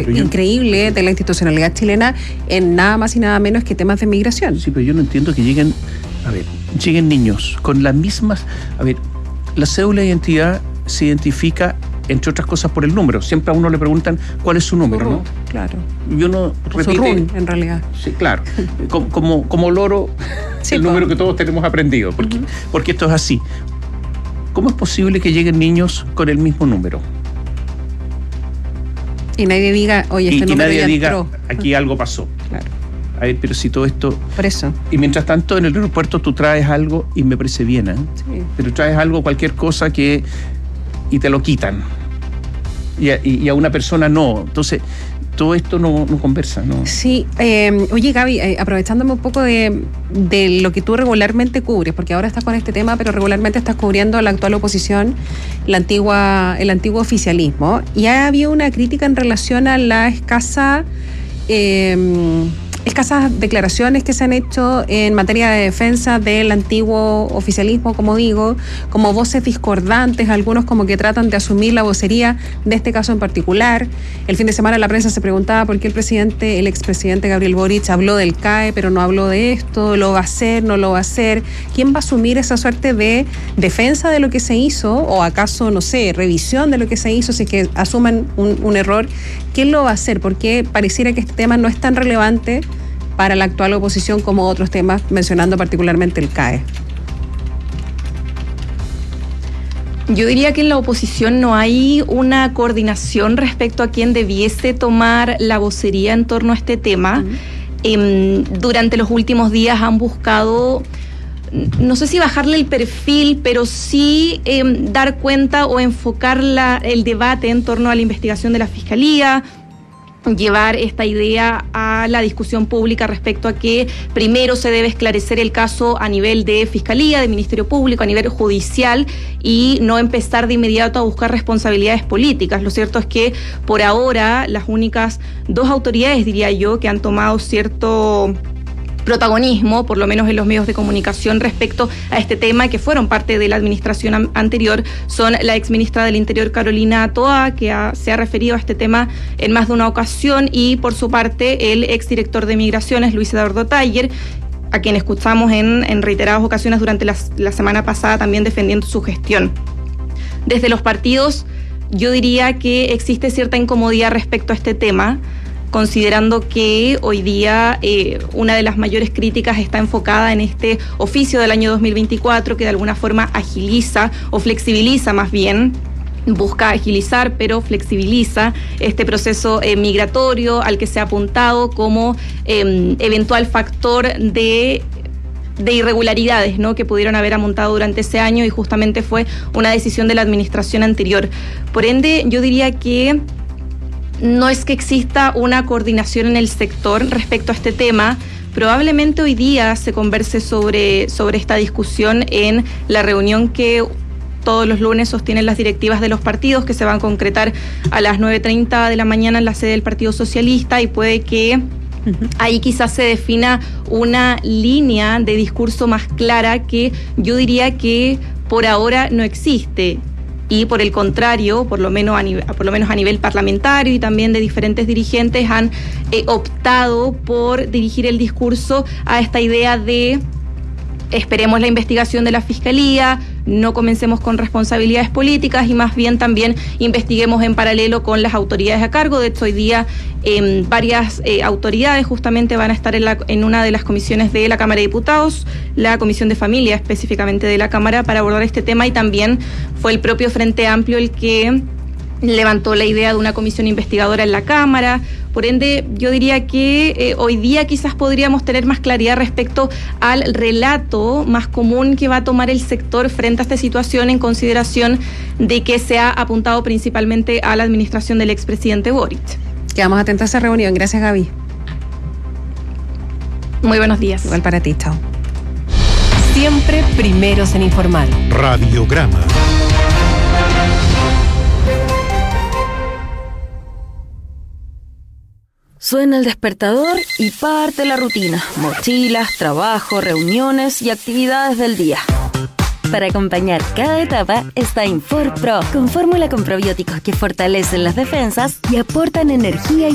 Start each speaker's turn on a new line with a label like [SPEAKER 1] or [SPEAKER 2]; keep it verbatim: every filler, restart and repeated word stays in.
[SPEAKER 1] increíble de la institucionalidad chilena en nada más y nada menos que temas de migración.
[SPEAKER 2] Sí, pero yo no entiendo que lleguen, a ver, lleguen niños con las mismas, a ver, la cédula de identidad se identifica, entre otras cosas, por el número. Siempre a uno le preguntan cuál es su número,
[SPEAKER 1] Su
[SPEAKER 2] ¿no?
[SPEAKER 1] Claro.
[SPEAKER 2] Y uno repite.
[SPEAKER 1] Su run, en realidad.
[SPEAKER 2] Sí, claro. como, como, como loro, sí, el po. número que todos tenemos aprendido. Porque, uh-huh. porque esto es así. ¿Cómo es posible que lleguen niños con el mismo número?
[SPEAKER 1] Y nadie diga, oye, este
[SPEAKER 2] y,
[SPEAKER 1] número
[SPEAKER 2] y nadie
[SPEAKER 1] ya
[SPEAKER 2] diga,
[SPEAKER 1] entró.
[SPEAKER 2] Aquí algo pasó.
[SPEAKER 1] Claro.
[SPEAKER 2] A ver, pero si todo esto...
[SPEAKER 1] Por eso.
[SPEAKER 2] Y mientras tanto, en el aeropuerto tú traes algo y me parece bien, ¿eh?
[SPEAKER 1] Sí.
[SPEAKER 2] Pero traes algo, cualquier cosa que... y te lo quitan. Y a, y a una persona no. Entonces, todo esto no, no conversa, ¿no?
[SPEAKER 1] Sí. Eh, oye, Gaby, eh, aprovechándome un poco de, de lo que tú regularmente cubres, porque ahora estás con este tema, pero regularmente estás cubriendo la actual oposición, la antigua, el antiguo oficialismo, y ha habido una crítica en relación a la escasa... Eh, escasas declaraciones que se han hecho en materia de defensa del antiguo oficialismo, como digo, como voces discordantes, algunos como que tratan de asumir la vocería de este caso en particular. El fin de semana la prensa se preguntaba por qué el presidente, el expresidente Gabriel Boric habló del C A E, pero no habló de esto, lo va a hacer, no lo va a hacer. ¿Quién va a asumir esa suerte de defensa de lo que se hizo, o acaso, no sé, revisión de lo que se hizo, si es que asuman un, un error? ¿Quién lo va a hacer? Porque pareciera que este tema no es tan relevante para la actual oposición como otros temas, mencionando particularmente el C A E.
[SPEAKER 3] Yo diría que en la oposición no hay una coordinación respecto a quién debiese tomar la vocería en torno a este tema. Uh-huh. Eh, durante los últimos días han buscado, no sé si bajarle el perfil, pero sí eh, dar cuenta o enfocar la, el debate en torno a la investigación de la Fiscalía, llevar esta idea a la discusión pública respecto a que primero se debe esclarecer el caso a nivel de Fiscalía, de Ministerio Público, a nivel judicial, y no empezar de inmediato a buscar responsabilidades políticas. Lo cierto es que por ahora las únicas dos autoridades, diría yo, que han tomado cierto protagonismo, por lo menos en los medios de comunicación, respecto a este tema, que fueron parte de la administración anterior, son la exministra del Interior, Carolina Toá, que ha, se ha referido a este tema en más de una ocasión, y por su parte el exdirector de Migraciones, Luis Eduardo Taller, a quien escuchamos en, en reiteradas ocasiones durante la, la semana pasada también defendiendo su gestión. Desde los partidos, yo diría que existe cierta incomodidad respecto a este tema, considerando que hoy día eh, una de las mayores críticas está enfocada en este oficio del año dos mil veinticuatro, que de alguna forma agiliza o flexibiliza más bien, busca agilizar, pero flexibiliza este proceso eh, migratorio al que se ha apuntado como eh, eventual factor de de irregularidades, ¿no?, que pudieron haber amontado durante ese año, y justamente fue una decisión de la administración anterior. Por ende, yo diría que no es que exista una coordinación en el sector respecto a este tema. Probablemente hoy día se converse sobre, sobre esta discusión en la reunión que todos los lunes sostienen las directivas de los partidos, que se van a concretar a las nueve treinta de la mañana en la sede del Partido Socialista, y puede que uh-huh. ahí quizás se defina una línea de discurso más clara que yo diría que por ahora no existe. Y por el contrario, por lo menos a nivel, por lo menos a nivel parlamentario y también de diferentes dirigentes, han eh, optado por dirigir el discurso a esta idea de esperemos la investigación de la Fiscalía, no comencemos con responsabilidades políticas, y más bien también investiguemos en paralelo con las autoridades a cargo. De hecho, hoy día eh, varias eh, autoridades justamente van a estar en, la, en una de las comisiones de la Cámara de Diputados, la Comisión de Familia específicamente de la Cámara, para abordar este tema, y también fue el propio Frente Amplio el que levantó la idea de una comisión investigadora en la Cámara. Por ende, yo diría que eh, hoy día quizás podríamos tener más claridad respecto al relato más común que va a tomar el sector frente a esta situación, en consideración de que se ha apuntado principalmente a la administración del expresidente Boric.
[SPEAKER 1] Quedamos atentos a esa reunión. Gracias, Gaby.
[SPEAKER 3] Muy buenos días.
[SPEAKER 1] Igual para ti, chao.
[SPEAKER 4] Siempre primeros en informar.
[SPEAKER 5] Radiograma.
[SPEAKER 6] Suena el despertador y parte la rutina. Mochilas, trabajo, reuniones y actividades del día. Para acompañar cada etapa está InforPro, con fórmula con probióticos que fortalecen las defensas y aportan energía y